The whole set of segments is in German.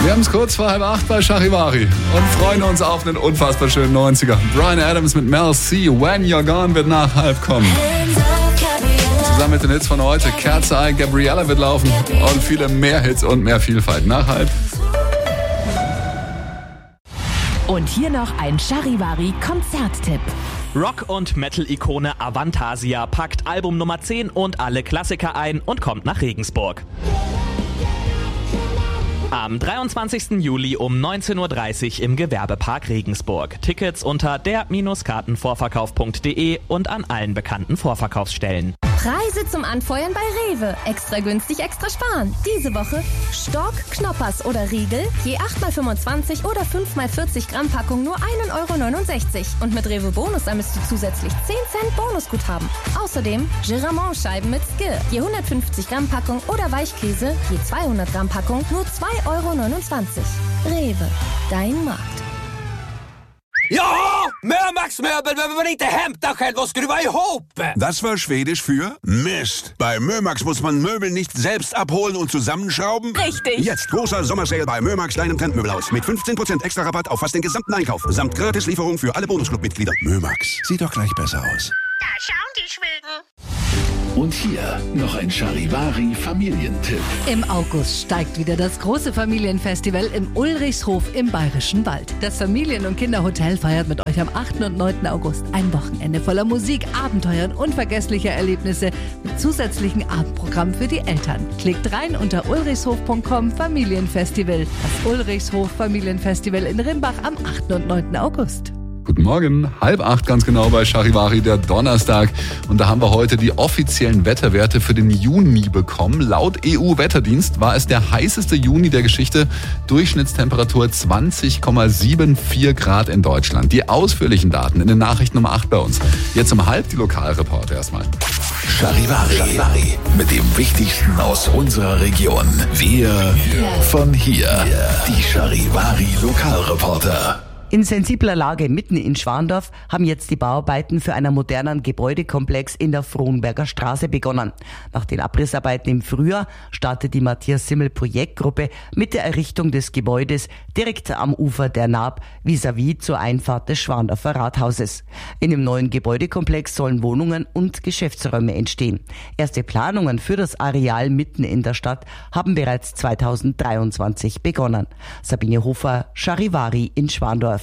Wir haben es kurz vor 7:30 bei Charivari und freuen uns auf einen unfassbar schönen 90er. Bryan Adams mit Mel C. When You're Gone wird nach 7:30 kommen. Zusammen mit den Hits von heute. Cat's Eye, Gabriella wird laufen und viele mehr Hits und mehr Vielfalt nach 7:30. Und hier noch ein Charivari-Konzerttipp. Rock- und Metal-Ikone Avantasia packt Album Nummer 10 und alle Klassiker ein und kommt nach Regensburg. Am 23. Juli um 19.30 Uhr im Gewerbepark Regensburg. Tickets unter der-kartenvorverkauf.de und an allen bekannten Vorverkaufsstellen. Preise zum Anfeuern bei Rewe. Extra günstig, extra sparen. Diese Woche Stork, Knoppers oder Riegel, je 8x25 oder 5x40 Gramm Packung nur 1,69 €. Und mit Rewe Bonus ermisst du zusätzlich 10 Cent Bonusguthaben. Außerdem Giramont-Scheiben mit Skir, je 150 Gramm Packung oder Weichkäse, je 200 Gramm Packung nur 2,29 €. Rewe, dein Markt. Ja, Mömax-Möbel, wenn man inte hämtar själv och skruva ihop. Das war Schwedisch für Mist. Bei Mömax muss man Möbel nicht selbst abholen und zusammenschrauben. Richtig. Jetzt großer Sommersale bei Mömax kleinem Trendmöbelhaus mit 15% extra Rabatt auf fast den gesamten Einkauf. Samt Gratislieferung für alle Bonusclub-Mitglieder. Mömax, sieht doch gleich besser aus. Da schauen die Schweden. Und hier noch ein Charivari-Familientipp. Im August steigt wieder das große Familienfestival im Ulrichshof im Bayerischen Wald. Das Familien- und Kinderhotel feiert mit euch am 8. und 9. August ein Wochenende voller Musik, Abenteuern, unvergesslicher Erlebnisse mit zusätzlichem Abendprogramm für die Eltern. Klickt rein unter ulrichshof.com Familienfestival. Das Ulrichshof Familienfestival in Rimbach am 8. und 9. August. Guten Morgen, 7:30 ganz genau bei Charivari, der Donnerstag. Und da haben wir heute die offiziellen Wetterwerte für den Juni bekommen. Laut EU-Wetterdienst war es der heißeste Juni der Geschichte. Durchschnittstemperatur 20,74 Grad in Deutschland. Die ausführlichen Daten in den Nachrichten um 8 bei uns. Jetzt um 7:30 die Lokalreporter erstmal. Charivari. Mit dem Wichtigsten aus unserer Region. Wir von hier. Die Charivari Lokalreporter. In sensibler Lage mitten in Schwandorf haben jetzt die Bauarbeiten für einen modernen Gebäudekomplex in der Frohnberger Straße begonnen. Nach den Abrissarbeiten im Frühjahr startet die Matthias Simmel Projektgruppe mit der Errichtung des Gebäudes direkt am Ufer der Naab vis-à-vis zur Einfahrt des Schwandorfer Rathauses. In dem neuen Gebäudekomplex sollen Wohnungen und Geschäftsräume entstehen. Erste Planungen für das Areal mitten in der Stadt haben bereits 2023 begonnen. Sabine Hofer, Charivari in Schwandorf.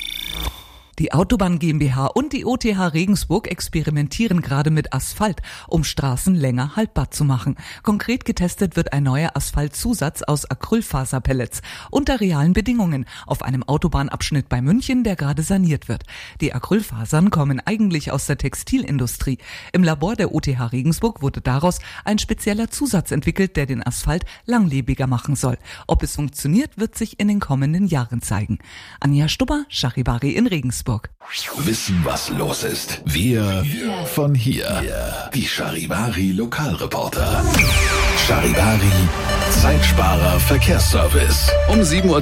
Die Autobahn GmbH und die OTH Regensburg experimentieren gerade mit Asphalt, um Straßen länger haltbar zu machen. Konkret getestet wird ein neuer Asphaltzusatz aus Acrylfaserpellets unter realen Bedingungen auf einem Autobahnabschnitt bei München, der gerade saniert wird. Die Acrylfasern kommen eigentlich aus der Textilindustrie. Im Labor der OTH Regensburg wurde daraus ein spezieller Zusatz entwickelt, der den Asphalt langlebiger machen soll. Ob es funktioniert, wird sich in den kommenden Jahren zeigen. Anja Stubber, Charivari in Regensburg. Wissen, was los ist. Wir von hier. Die Charivari Lokalreporter. Charivari Zeitsparer Verkehrsservice. Um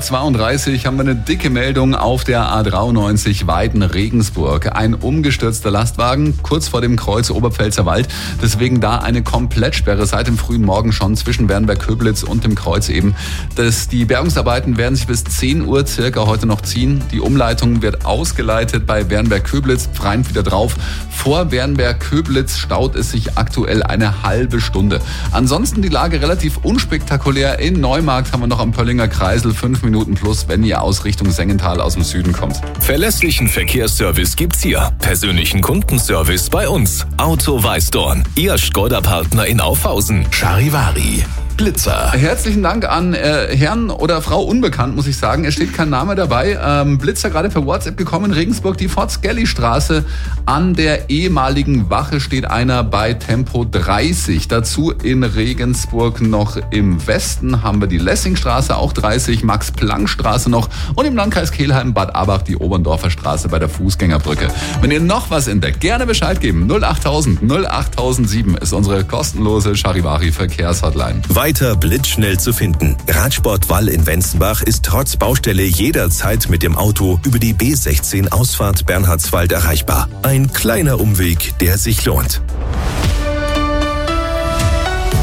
7:32 Uhr haben wir eine dicke Meldung auf der A93 Weiden-Regensburg. Ein umgestürzter Lastwagen kurz vor dem Kreuz Oberpfälzer Wald. Deswegen da eine Komplettsperre seit dem frühen Morgen schon zwischen Wernberg-Köblitz und dem Kreuz eben. Die Bergungsarbeiten werden sich bis 10 Uhr circa heute noch ziehen. Die Umleitung wird ausgeleitet bei Wernberg-Köblitz, Freien wieder drauf. Vor Wernberg-Köblitz staut es sich aktuell eine halbe Stunde. Ansonsten die Lage relativ unspektakulär. In Neumarkt haben wir noch am Pöllinger Kreisel 5 Minuten plus, wenn ihr aus Richtung Sengenthal aus dem Süden kommt. Verlässlichen Verkehrsservice gibt's hier. Persönlichen Kundenservice bei uns. Auto Weißdorn, Ihr Skoda-Partner in Aufhausen. Charivari. Blitzer. Herzlichen Dank an Herrn oder Frau Unbekannt, muss ich sagen. Es steht kein Name dabei. Blitzer gerade per WhatsApp gekommen in Regensburg, die Fort-Skelly-Straße. An der ehemaligen Wache steht einer bei Tempo 30. Dazu in Regensburg noch im Westen haben wir die Lessingstraße, auch 30, Max-Planck-Straße noch und im Landkreis Kelheim, Bad Abach, die Oberndorfer Straße bei der Fußgängerbrücke. Wenn ihr noch was entdeckt, gerne Bescheid geben. 08000 08007 ist unsere kostenlose Charivari-Verkehrshotline. Weiter blitzschnell zu finden. Radsport Wall in Wenzenbach ist trotz Baustelle jederzeit mit dem Auto über die B16 Ausfahrt Bernhardswald erreichbar. Ein kleiner Umweg, der sich lohnt.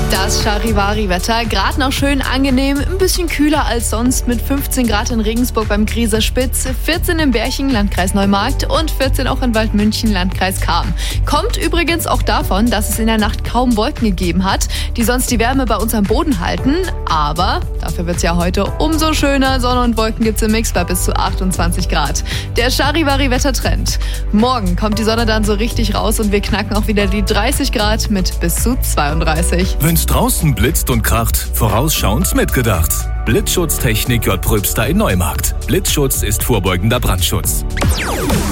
Das Charivari-Wetter, gerade noch schön angenehm, ein bisschen kühler als sonst mit 15 Grad in Regensburg beim Grieser Spitz, 14 in Berching, Landkreis Neumarkt und 14 auch in Waldmünchen, Landkreis Cham. Kommt übrigens auch davon, dass es in der Nacht kaum Wolken gegeben hat, die sonst die Wärme bei uns am Boden halten. Aber dafür wird es ja heute umso schöner. Sonne und Wolken gibt es im Mix bei bis zu 28 Grad. Der Charivari-Wettertrend. Morgen kommt die Sonne dann so richtig raus und wir knacken auch wieder die 30 Grad mit bis zu 32. Wenn's draußen blitzt und kracht, vorausschauend mitgedacht. Blitzschutztechnik J. Pröbster in Neumarkt. Blitzschutz ist vorbeugender Brandschutz.